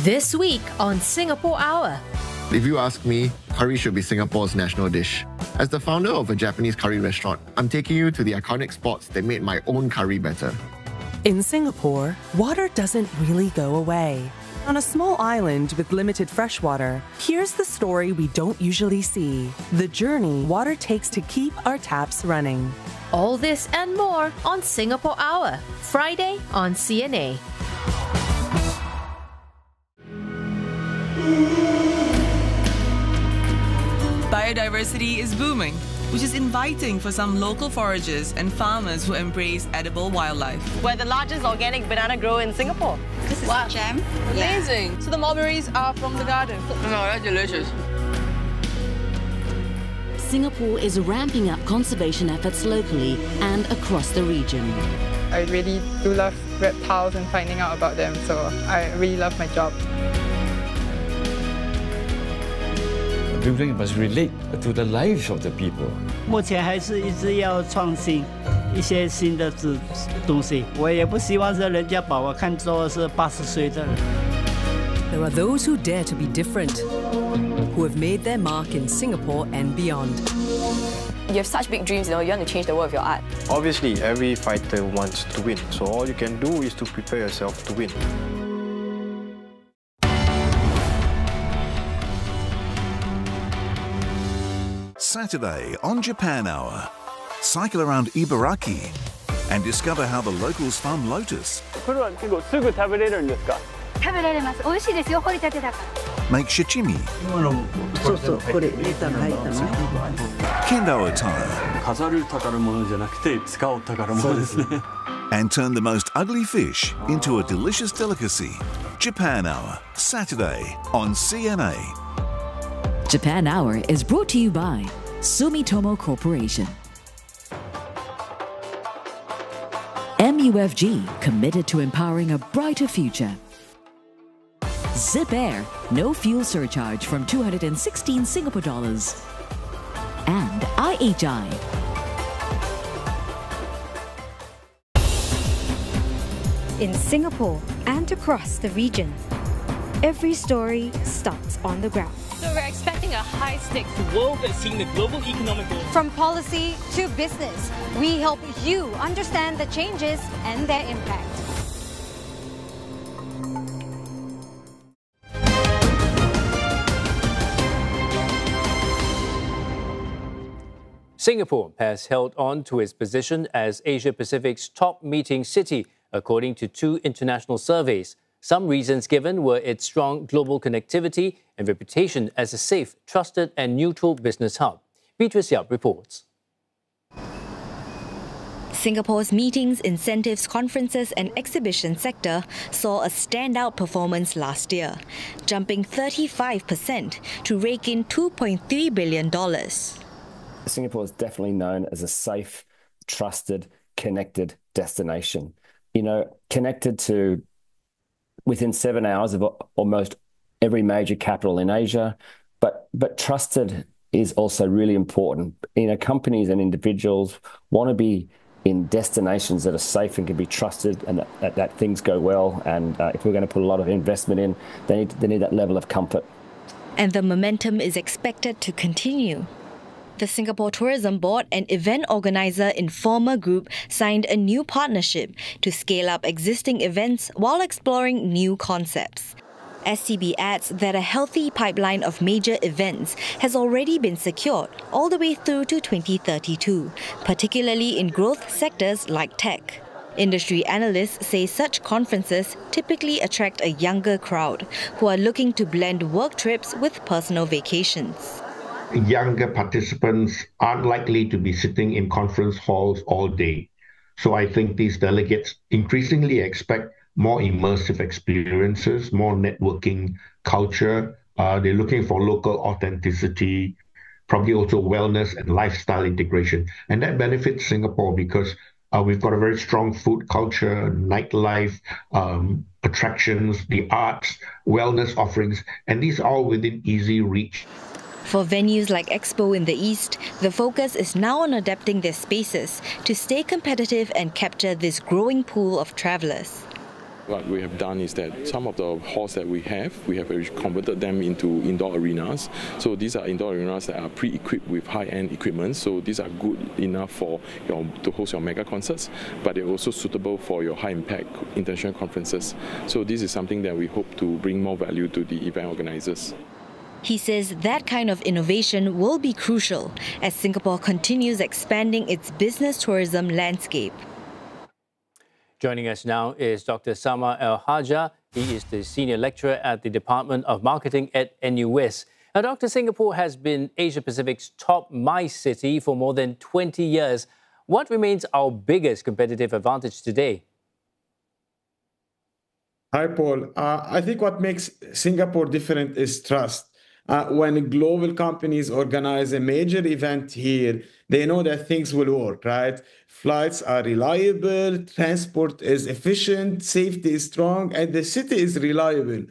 This week on Singapore Hour. If you ask me, curry should be Singapore's national dish. As the founder of a Japanese curry restaurant, I'm taking you to the iconic spots that made my own curry better. In Singapore, water doesn't really go away. On a small island with limited fresh water, here's the story we don't usually see: the journey water takes to keep our taps running. All this and more on Singapore Hour, Friday on CNA. Biodiversity is booming, which is inviting for some local foragers and farmers who embrace edible wildlife. We're the largest organic banana grower in Singapore. This is a jam. Amazing. So the mulberries are from the garden. No, that's delicious. Singapore is ramping up conservation efforts locally and across the region. I really do love reptiles and finding out about them, so I really love my job. Building must relate to the lives of the people. 目前还是一直要创新一些新的东西。我也不希望是人家把我看作是80岁的人。 There are those who dare to be different, who have made their mark in Singapore and beyond. You have such big dreams, you want to change the world with your art. Obviously, every fighter wants to win, so all you can do is to prepare yourself to win. Saturday on Japan Hour. Cycle around Ibaraki and discover how the locals farm lotus. Make sashimi. Kendo attire. And turn the most ugly fish into a delicious delicacy. Japan Hour, Saturday on CNA. Japan Hour is brought to you by Sumitomo Corporation. MUFG, committed to empowering a brighter future. Zip Air, no fuel surcharge from 216 Singapore dollars. And IHI. In Singapore and across the region, every story starts on the ground. So we're expecting a high-stakes world that's seeing the global economic growth. From policy to business, we help you understand the changes and their impact. Singapore has held on to its position as Asia-Pacific's top meeting city, according to 2 international surveys. Some reasons given were its strong global connectivity and reputation as a safe, trusted and neutral business hub. Beatrice Yap reports. Singapore's meetings, incentives, conferences and exhibition sector saw a standout performance last year, jumping 35% to rake in $2.3 billion. Singapore is definitely known as a safe, trusted, connected destination. You know, connected to within 7 hours of almost every major capital in Asia, but trusted is also really important. You know, companies and individuals want to be in destinations that are safe and can be trusted, and that things go well. And if we're going to put a lot of investment in, they need that level of comfort. And the momentum is expected to continue. The Singapore Tourism Board and event organizer Informa Group signed a new partnership to scale up existing events while exploring new concepts. SCB adds that a healthy pipeline of major events has already been secured all the way through to 2032, particularly in growth sectors like tech. Industry analysts say such conferences typically attract a younger crowd who are looking to blend work trips with personal vacations. Younger participants aren't likely to be sitting in conference halls all day. So I think these delegates increasingly expect more immersive experiences, more networking culture. They're looking for local authenticity, probably also wellness and lifestyle integration. And that benefits Singapore because we've got a very strong food culture, nightlife, attractions, the arts, wellness offerings, and these are all within easy reach. For venues like Expo in the East, the focus is now on adapting their spaces to stay competitive and capture this growing pool of travellers. What we have done is that some of the halls that we have converted them into indoor arenas. So these are indoor arenas that are pre-equipped with high-end equipment. So these are good enough for to host your mega concerts, but they're also suitable for your high-impact international conferences. So this is something that we hope to bring more value to the event organizers. He says that kind of innovation will be crucial as Singapore continues expanding its business tourism landscape. Joining us now is Dr. Samar El-Haja. He is the Senior Lecturer at the Department of Marketing at NUS. Now, Dr. Singapore has been Asia Pacific's top MICE city for more than 20 years. What remains our biggest competitive advantage today? Hi, Paul. I think what makes Singapore different is trust. When global companies organize a major event here, they know that things will work, right? Flights are reliable, transport is efficient, safety is strong, and the city is reliable.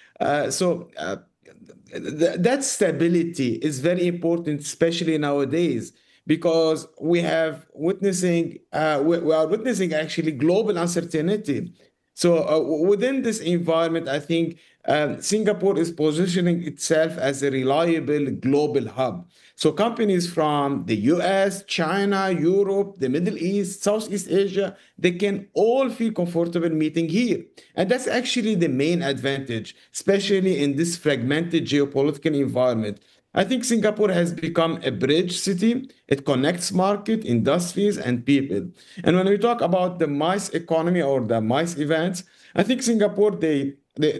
That stability is very important, especially nowadays, because we are witnessing actually global uncertainty. So within this environment, I think Singapore is positioning itself as a reliable global hub. So companies from the US, China, Europe, the Middle East, Southeast Asia, they can all feel comfortable meeting here. And that's actually the main advantage, especially in this fragmented geopolitical environment. I think Singapore has become a bridge city. It connects market, industries, and people. And when we talk about the MICE economy or the MICE events, I think Singapore, they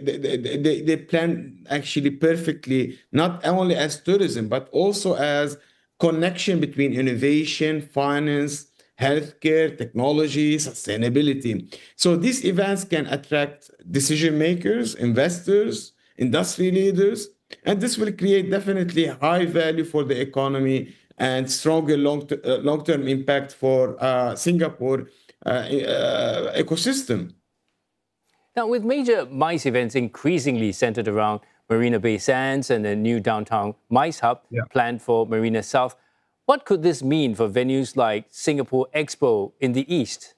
plan actually perfectly, not only as tourism, but also as connection between innovation, finance, healthcare, technology, sustainability. So these events can attract decision makers, investors, industry leaders, and this will create definitely high value for the economy and stronger long-term impact for Singapore ecosystem. Now, with major MICE events increasingly centered around Marina Bay Sands and a new downtown MICE hub planned for Marina South, what could this mean for venues like Singapore Expo in the East?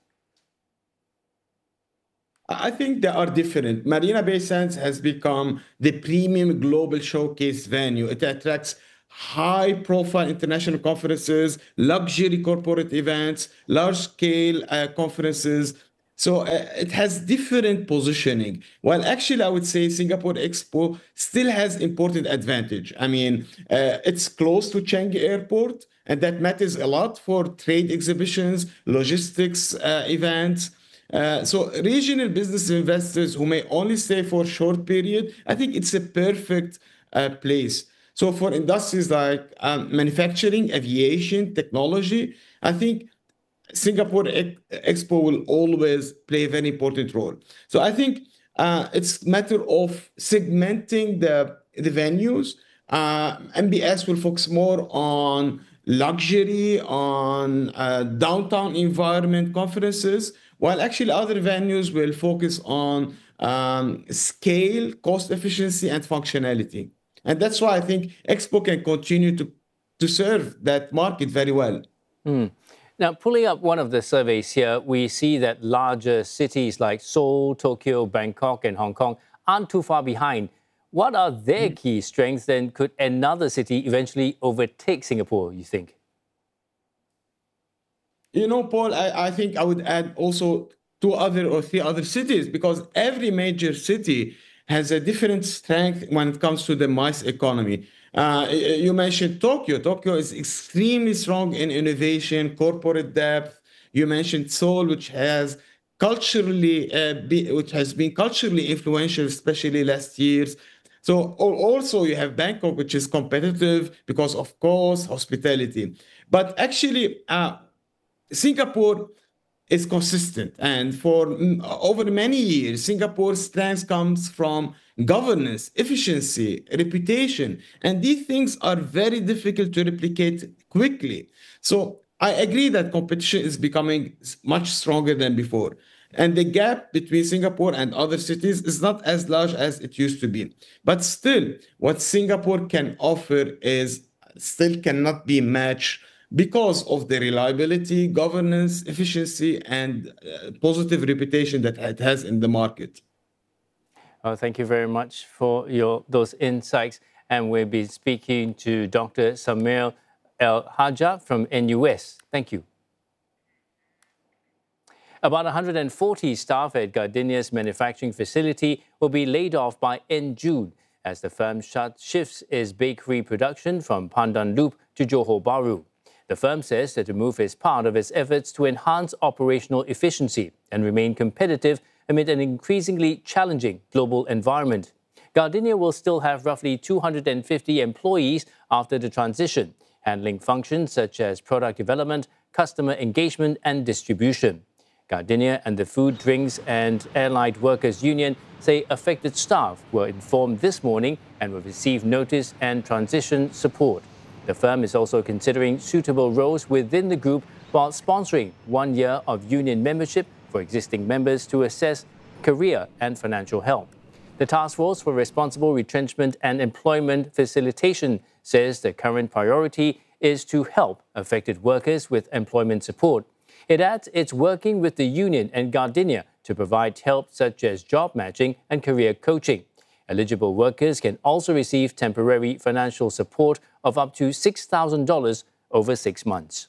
I think they are different. Marina Bay Sands has become the premium global showcase venue. It attracts high-profile international conferences, luxury corporate events, large-scale conferences. So it has different positioning. Well, actually, I would say Singapore Expo still has important advantage. I mean, it's close to Changi Airport, and that matters a lot for trade exhibitions, logistics events. So regional business investors who may only stay for a short period, I think it's a perfect place. So for industries like manufacturing, aviation, technology, I think Singapore Expo will always play a very important role. So I think it's a matter of segmenting the venues. MBS will focus more on luxury, on downtown environment conferences, while actually other venues will focus on scale, cost efficiency, and functionality. And that's why I think Expo can continue to serve that market very well. Now, pulling up one of the surveys here, we see that larger cities like Seoul, Tokyo, Bangkok, and Hong Kong aren't too far behind. What are their key strengths, and could another city eventually overtake Singapore, you think? You know, Paul, I think I would add also 2 or 3 other cities, because every major city has a different strength when it comes to the MICE economy. You mentioned Tokyo. Tokyo is extremely strong in innovation, corporate depth. You mentioned Seoul, which has been culturally influential, especially last years. So also you have Bangkok, which is competitive because of course, hospitality. But actually, Singapore is consistent. And for over many years, Singapore's strength comes from governance, efficiency, reputation. And these things are very difficult to replicate quickly. So I agree that competition is becoming much stronger than before. And the gap between Singapore and other cities is not as large as it used to be. But still, what Singapore can offer is still cannot be matched because of the reliability, governance, efficiency, and positive reputation that it has in the market. Thank you very much for those insights. And we'll be speaking to Dr. Samir El-Hajja from NUS. Thank you. About 140 staff at Gardenia's manufacturing facility will be laid off by end June as the firm shifts its bakery production from Pandan Loop to Johor Bahru. The firm says that the move is part of its efforts to enhance operational efficiency and remain competitive amid an increasingly challenging global environment. Gardenia will still have roughly 250 employees after the transition, handling functions such as product development, customer engagement and distribution. Gardenia and the Food, Drinks and Allied Workers Union say affected staff were informed this morning and will receive notice and transition support. The firm is also considering suitable roles within the group while sponsoring 1 year of union membership for existing members to assess career and financial help. The Task Force for Responsible Retrenchment and Employment Facilitation says the current priority is to help affected workers with employment support. It adds it's working with the union and Gardenia to provide help such as job matching and career coaching. Eligible workers can also receive temporary financial support of up to $6,000 over 6 months.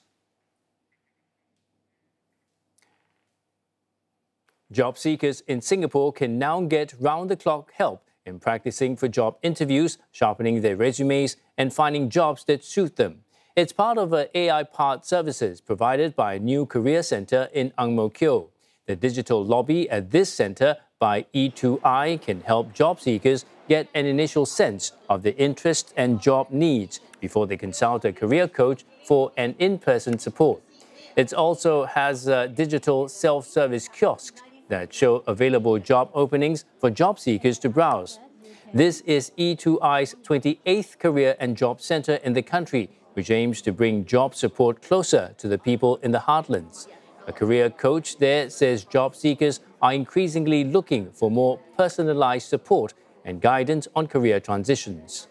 Job seekers in Singapore can now get round-the-clock help in practicing for job interviews, sharpening their resumes, and finding jobs that suit them. It's part of AI-powered services provided by a new career centre in Ang Mo Kio. The digital lobby at this centre by E2I can help job seekers get an initial sense of their interests and job needs before they consult a career coach for an in-person support. It also has digital self-service kiosks that show available job openings for job seekers to browse. This is E2I's 28th career and job centre in the country, which aims to bring job support closer to the people in the heartlands. A career coach there says job seekers are increasingly looking for more personalised support and guidance on career transitions.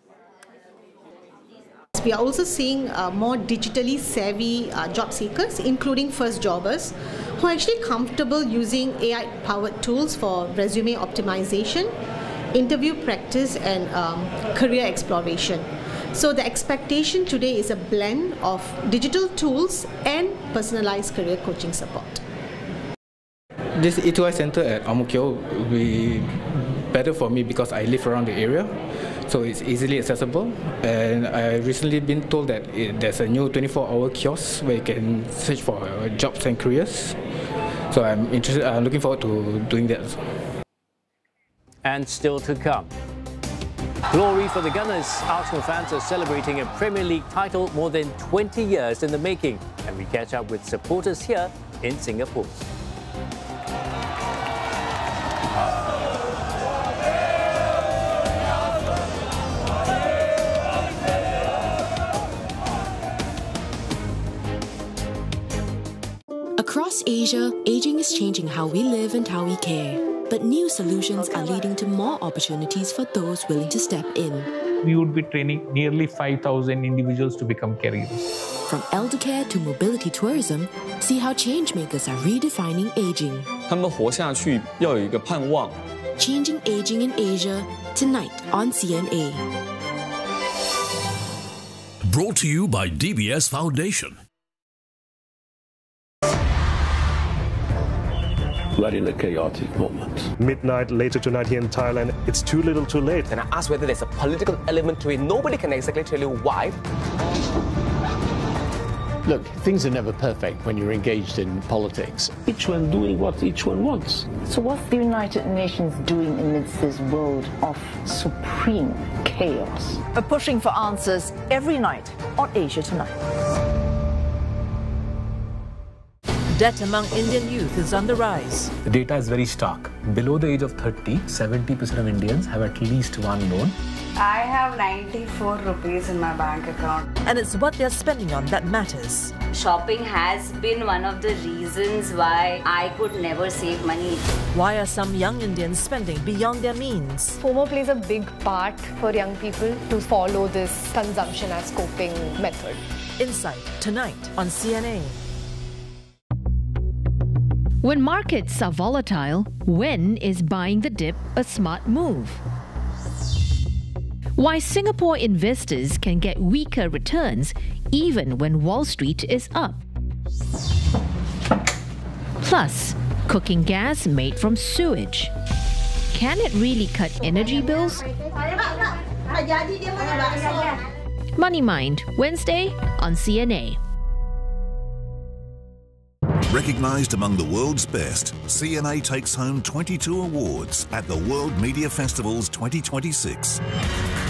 We are also seeing more digitally savvy job seekers, including first jobbers, who are actually comfortable using AI-powered tools for resume optimization, interview practice, and career exploration. So the expectation today is a blend of digital tools and personalized career coaching support. This E2I Centre at Ang Mo Kio will be better for me because I live around the area, so it's easily accessible. And I recently been told that there's a new 24-hour kiosk where you can search for jobs and careers. So I'm looking forward to doing that. And still to come. Glory for the Gunners. Arsenal fans are celebrating a Premier League title more than 20 years in the making. And we catch up with supporters here in Singapore. Across Asia, aging is changing how we live and how we care. But new solutions are leading to more opportunities for those willing to step in. We would be training nearly 5,000 individuals to become caregivers. From elder care to mobility tourism, see how changemakers are redefining aging. 他们活下去要有一个盼望。 Changing Aging in Asia, tonight on CNA. Brought to you by DBS Foundation. We're in a chaotic moment. Midnight later tonight here in Thailand, it's too little too late. And I asked whether there's a political element to it. Nobody can exactly tell you why. Look, things are never perfect when you're engaged in politics. Each one doing what each one wants. So what's the United Nations doing amidst this world of supreme chaos? We're pushing for answers every night on Asia Tonight. Debt among Indian youth is on the rise. The data is very stark. Below the age of 30, 70% of Indians have at least one loan. I have 94 rupees in my bank account. And it's what they're spending on that matters. Shopping has been one of the reasons why I could never save money. Why are some young Indians spending beyond their means? FOMO plays a big part for young people to follow this consumption as coping method. Insight, tonight on CNA. When markets are volatile, when is buying the dip a smart move? Why Singapore investors can get weaker returns even when Wall Street is up. Plus, cooking gas made from sewage. Can it really cut energy bills? Money Mind, Wednesday on CNA. Recognized among the world's best, CNA takes home 22 awards at the World Media Festivals 2026.